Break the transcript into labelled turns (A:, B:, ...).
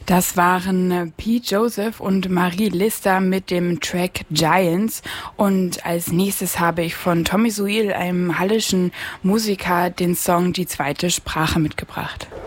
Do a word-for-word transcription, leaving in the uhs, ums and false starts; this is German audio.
A: Das waren Pete Joseph und Marie Lister mit dem Track Giants. Und als nächstes habe ich von Tommy Soil, einem hallischen Musiker, den Song Die zweite Sprache mitgebracht.